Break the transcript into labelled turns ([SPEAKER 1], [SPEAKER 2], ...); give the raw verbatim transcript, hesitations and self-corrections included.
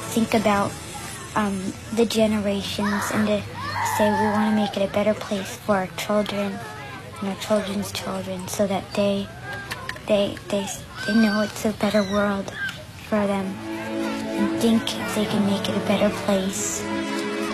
[SPEAKER 1] think about um, the generations and to say we want to make it a better place for our children and our children's children, so that they they they they know it's a better world for them and think they can make it a better place.